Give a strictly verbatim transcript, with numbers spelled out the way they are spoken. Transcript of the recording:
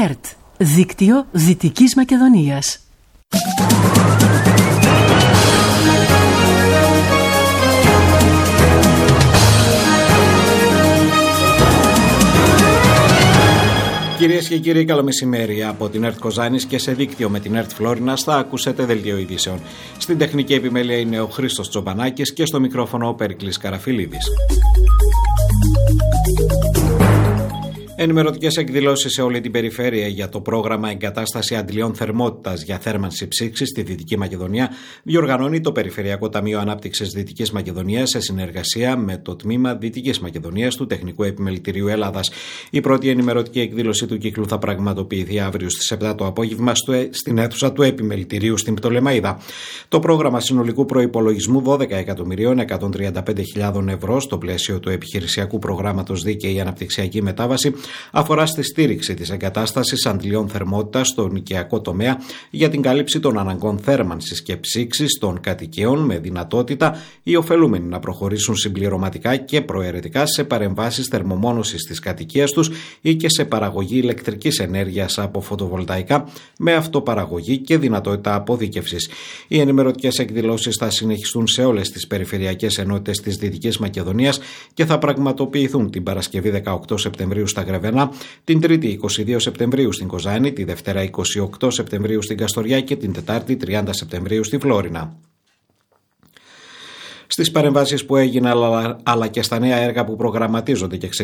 ΕΡΤ, δίκτυο Δυτικής Μακεδονίας. Κυρίες και κύριοι, καλό μεσημέρι. Από την ΕΡΤ Κοζάνης και σε δίκτυο με την ΕΡΤ Φλόρινας θα ακούσετε δελτίο ειδήσεων. Στην τεχνική επιμέλεια είναι ο Χρήστος Τσομπανάκης και στο μικρόφωνο ο Περικλής Καραφιλίδης. Ενημερωτικές εκδηλώσεις σε όλη την περιφέρεια για το πρόγραμμα Εγκατάσταση Αντλιών Θερμότητας για θέρμανση ψήξης στη Δυτική Μακεδονία διοργανώνει το Περιφερειακό Ταμείο Ανάπτυξης Δυτικής Μακεδονίας σε συνεργασία με το Τμήμα Δυτικής Μακεδονίας του Τεχνικού Επιμελητηρίου Ελλάδας. Η πρώτη ενημερωτική εκδήλωση του κύκλου θα πραγματοποιηθεί αύριο στις επτά το απόγευμα στην αίθουσα του Επιμελητηρίου στην Πτολεμαΐδα. Το πρόγραμμα συνολικού προϋπολογισμού δώδεκα εκατομμυρίων εκατόν τριάντα πέντε χιλιάδων ευρώ στο πλαίσιο του επιχειρησιακού προγράμματος Δίκαιη Αναπτυξιακή Μετάβαση αφορά στη στήριξη της εγκατάστασης αντλιών θερμότητας στο νοικιακό τομέα για την κάλυψη των αναγκών θέρμανσης και ψήξης των κατοικιών με δυνατότητα οι ωφελούμενοι να προχωρήσουν συμπληρωματικά και προαιρετικά σε παρεμβάσεις θερμομόνωσης της κατοικίας τους ή και σε παραγωγή ηλεκτρικής ενέργειας από φωτοβολταϊκά με αυτοπαραγωγή και δυνατότητα αποθήκευσης. Οι ενημερωτικές εκδηλώσεις θα συνεχιστούν σε όλες τις περιφερειακές ενότητες της Δυτικής Μακεδονίας και θα πραγματοποιηθούν την Παρασκευή δεκαοκτώ Σεπτεμβρίου στα Γρεβένα, την Τρίτη είκοσι δύο Σεπτεμβρίου στην Κοζάνη, τη Δευτέρα είκοσι οκτώ Σεπτεμβρίου στην Καστοριά και την Τετάρτη τριάντα Σεπτεμβρίου στη Φλόρινα. Στις παρεμβάσεις που έγιναν αλλά και στα νέα έργα που προγραμματίζονται και ξεκινούν